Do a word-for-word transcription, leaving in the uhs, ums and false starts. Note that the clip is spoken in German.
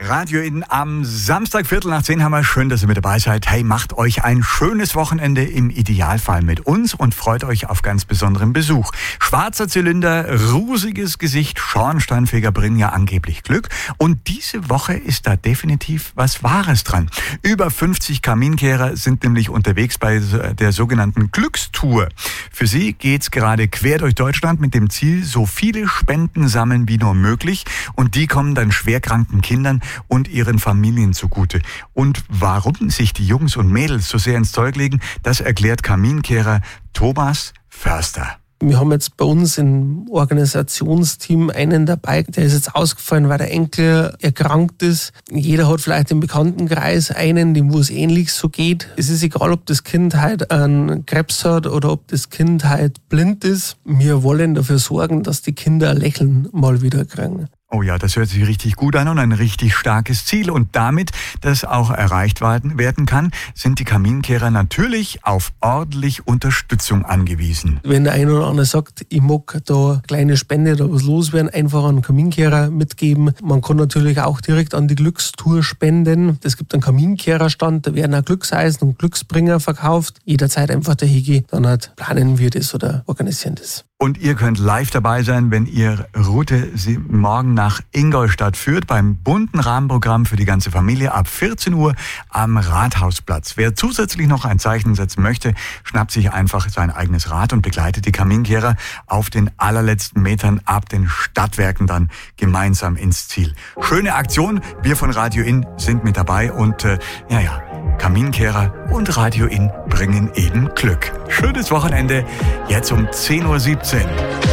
Radio Inn am Samstag, Viertel nach zehn haben wir. Schön, dass ihr mit dabei seid. Hey, macht euch ein schönes Wochenende im Idealfall mit uns und freut euch auf ganz besonderen Besuch. Schwarzer Zylinder, rusiges Gesicht, Schornsteinfeger bringen ja angeblich Glück. Und diese Woche ist da definitiv was Wahres dran. Über fünfzig Kaminkehrer sind nämlich unterwegs bei der sogenannten Glückstour. Für sie geht's gerade quer durch Deutschland mit dem Ziel, so viele Spenden sammeln wie nur möglich. Und die kommen dann schwerkranken Kindern und ihren Familien zugute. Und warum sich die Jungs und Mädels so sehr ins Zeug legen, das erklärt Kaminkehrer Thomas Förster. Wir haben jetzt bei uns im Organisationsteam einen dabei, der ist jetzt ausgefallen, weil der Enkel erkrankt ist. Jeder hat vielleicht im Bekanntenkreis einen, dem wo es ähnlich so geht. Es ist egal, ob das Kind halt einen Krebs hat oder ob das Kind halt blind ist. Wir wollen dafür sorgen, dass die Kinder ein Lächeln mal wieder kriegen. Oh ja, das hört sich richtig gut an und ein richtig starkes Ziel. Und damit das auch erreicht werden kann, sind die Kaminkehrer natürlich auf ordentlich Unterstützung angewiesen. Wenn der eine oder andere sagt, ich mag da eine kleine Spende oder was loswerden, einfach an Kaminkehrer mitgeben. Man kann natürlich auch direkt an die Glückstour spenden. Es gibt einen Kaminkehrerstand, da werden auch Glückseisen und Glücksbringer verkauft. Jederzeit einfach dahin gehen, dann halt planen wir das oder organisieren das. Und ihr könnt live dabei sein, wenn ihr Route morgen nach Ingolstadt führt, beim bunten Rahmenprogramm für die ganze Familie ab vierzehn Uhr am Rathausplatz. Wer zusätzlich noch ein Zeichen setzen möchte, schnappt sich einfach sein eigenes Rad und begleitet die Kaminkehrer auf den allerletzten Metern ab den Stadtwerken dann gemeinsam ins Ziel. Schöne Aktion, wir von Radio Inn sind mit dabei und äh, ja, ja, Kaminkehrer und Radio Inn bringen eben Glück. Schönes Wochenende, jetzt um zehn Uhr siebzehn.